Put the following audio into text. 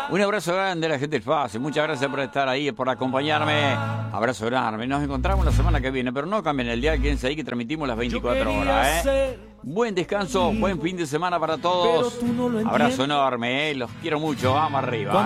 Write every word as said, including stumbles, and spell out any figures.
Un abrazo grande a la gente del Fase. Muchas gracias por estar ahí, por acompañarme. Abrazo grande. Nos encontramos la semana que viene, pero no cambien el día. Quédense ahí que transmitimos las veinticuatro horas, ¿eh? Buen descanso, buen fin de semana para todos. Abrazo enorme, ¿eh? Los quiero mucho. Vamos arriba.